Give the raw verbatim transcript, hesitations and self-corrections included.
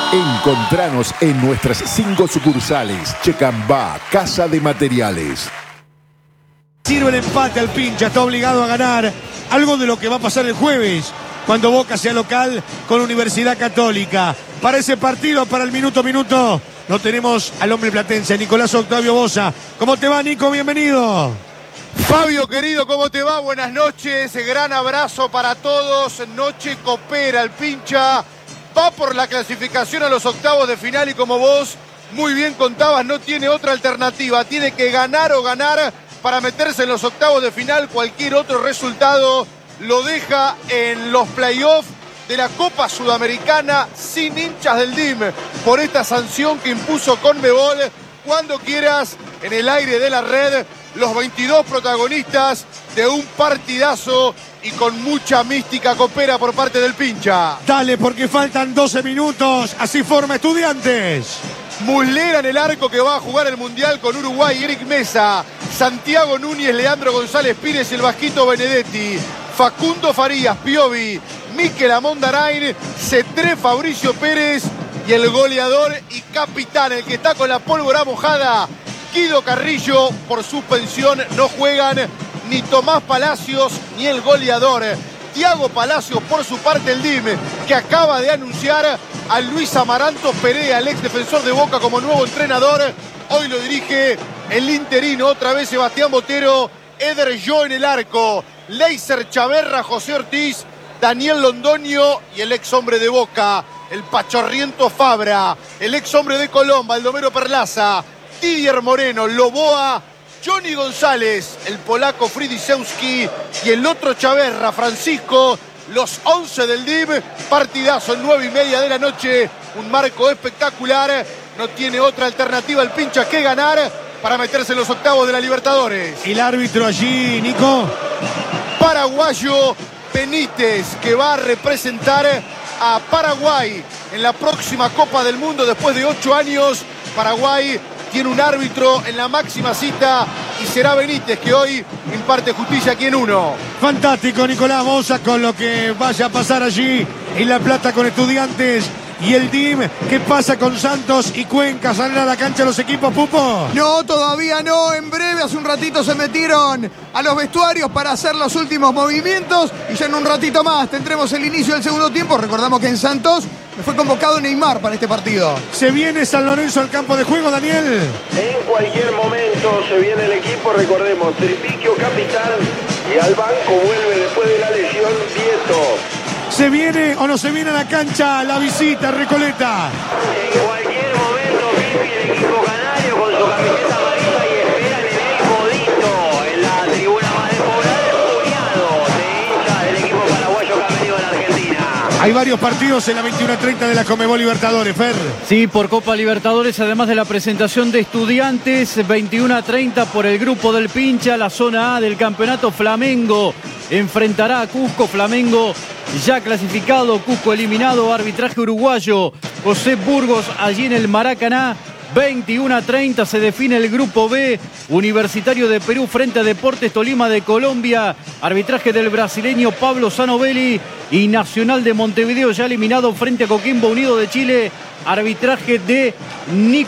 Encontranos en nuestras cinco sucursales. Checambá, Casa de Materiales. Sirve el empate al Pincha, está obligado a ganar. Algo de lo que va a pasar el jueves, cuando Boca sea local con Universidad Católica. Para ese partido, para el minuto a minuto, no tenemos al hombre platense, Nicolás Octavio Bosa. ¿Cómo te va, Nico? Bienvenido. Fabio, querido, ¿cómo te va? Buenas noches, gran abrazo para todos. Noche copera, el Pincha va por la clasificación a los octavos de final y como vos muy bien contabas, no tiene otra alternativa. Tiene que ganar o ganar para meterse en los octavos de final. Cualquier otro resultado lo deja en los playoffs de la Copa Sudamericana sin hinchas del D I M por esta sanción que impuso Conmebol. Cuando quieras, en el aire de la red, los veintidós protagonistas de un partidazo y con mucha mística copera por parte del Pincha. Dale, porque faltan doce minutos. Así forma Estudiantes. Muslera en el arco, que va a jugar el Mundial con Uruguay, Eric Mesa. Santiago Núñez, Leandro González Pires y el Vasquito Benedetti. Facundo Farías, Piovi, Mikel Amondarain, Cetré, Fabricio Pérez y el goleador y capitán, el que está con la pólvora mojada, Guido Carrillo. Por suspensión no juegan ni Tomás Palacios ni el goleador Thiago Palacios. Por su parte, el D I M, que acaba de anunciar a Luis Amaranto Perea, el ex defensor de Boca, como nuevo entrenador. Hoy lo dirige el interino, otra vez Sebastián Botero. Eder Jo en el arco, Leiser Chaverra, José Ortiz, Daniel Londoño y el ex hombre de Boca, el pachorriento Fabra, el ex hombre de Colón, Baldomero Perlaza, Didier Moreno, Loboa, Johnny González, el polaco Fridisewski y el otro Chaverra, Francisco. Los once del D I M, partidazo en nueve y media de la noche, un marco espectacular. No tiene otra alternativa el Pincha que ganar para meterse en los octavos de la Libertadores. ¿Y el árbitro allí, Nico? Paraguayo Benítez, que va a representar a Paraguay en la próxima Copa del Mundo después de ocho años. Paraguay tiene un árbitro en la máxima cita y será Benítez, que hoy imparte justicia aquí en uno. Fantástico, Nicolás Bosa, con lo que vaya a pasar allí en La Plata con Estudiantes y el D I M. ¿Qué pasa con Santos y Cuenca? ¿Salen a la cancha los equipos, Pupo? No, todavía no. En breve, hace un ratito se metieron a los vestuarios para hacer los últimos movimientos y ya en un ratito más tendremos el inicio del segundo tiempo. Recordamos que en Santos fue convocado Neymar para este partido. ¿Se viene San Lorenzo al campo de juego, Daniel? En cualquier momento se viene el equipo, recordemos, Tripiquio capitán y al banco vuelve después de la lesión Vieto. ¿Se viene o no se viene a la cancha la visita, Recoleta? En cualquier momento, Pipi, el equipo canario con su camiseta amarilla y esperan en el Codito, en la tribuna más despoblada, puñado de hinchas del equipo paraguayo que ha venido en Argentina. Hay varios partidos en la veintiuno treinta de la Conmebol Libertadores, Fer. Sí, por Copa Libertadores, además de la presentación de Estudiantes, veintiuno treinta por el grupo del Pincha, la zona A del campeonato. Flamengo enfrentará a Cusco, Flamengo ya clasificado, Cusco eliminado, arbitraje uruguayo, José Burgos allí en el Maracaná. veintiuno treinta se define el grupo B, Universitario de Perú frente a Deportes Tolima de Colombia, arbitraje del brasileño Pablo Sanovelli, y Nacional de Montevideo ya eliminado frente a Coquimbo Unido de Chile, arbitraje de Nicolás